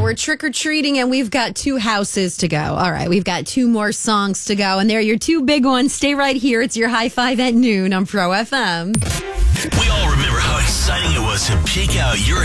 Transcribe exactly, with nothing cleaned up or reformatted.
we're trick-or-treating, and we've got two houses to go. All right, we've got two more songs to go, and they're your two big ones. Stay right here. It's your High Five at noon on Pro F M. We all remember how exciting it was to pick out your